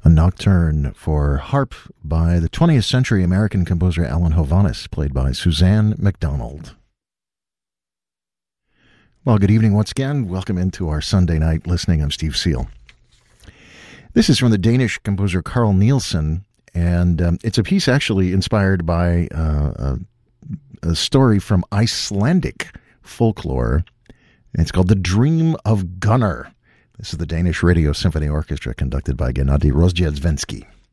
A nocturne for harp by the 20th century American composer Alan Hovhaness, played by Suzanne McDonald. Well, good evening once again. Welcome into our Sunday night listening. I'm Steve Seal. This is from the Danish composer Carl Nielsen, and it's a piece actually inspired by a story from Icelandic folklore. It's called The Dream of Gunnar. This is the Danish Radio Symphony Orchestra, conducted by Gennady Rozhdestvensky.